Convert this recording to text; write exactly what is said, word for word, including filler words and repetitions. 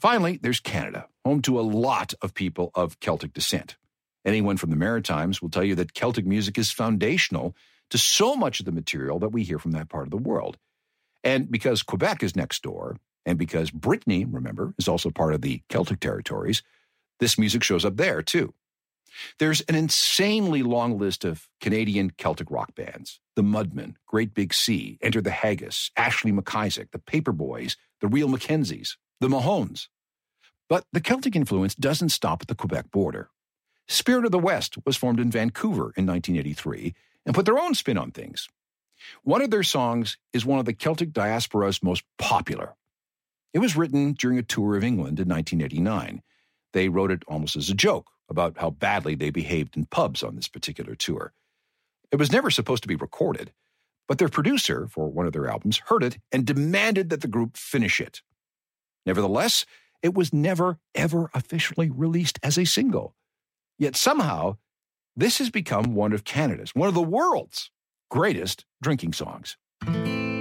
Finally, there's Canada, home to a lot of people of Celtic descent. Anyone from the Maritimes will tell you that Celtic music is foundational to so much of the material that we hear from that part of the world. And because Quebec is next door, and because Brittany, remember, is also part of the Celtic territories, this music shows up there too. There's an insanely long list of Canadian Celtic rock bands. The Mudmen, Great Big Sea, Enter the Haggis, Ashley McIsaac, the Paperboys, the Real Mackenzies, the Mahones. But the Celtic influence doesn't stop at the Quebec border. Spirit of the West was formed in Vancouver in nineteen eighty-three and put their own spin on things. One of their songs is one of the Celtic diaspora's most popular. It was written during a tour of England in nineteen eighty-nine. They wrote it almost as a joke about how badly they behaved in pubs on this particular tour. It was never supposed to be recorded, but their producer for one of their albums heard it and demanded that the group finish it. Nevertheless, it was never, ever officially released as a single. Yet somehow, this has become one of Canada's, one of the world's greatest drinking songs.